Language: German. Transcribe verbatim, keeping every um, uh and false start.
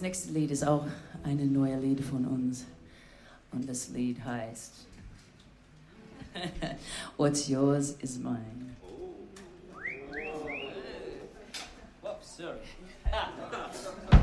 nächste Lied ist auch ein neues Lied von uns. Und das Lied heißt What's Yours is Mine. Whoops, sorry.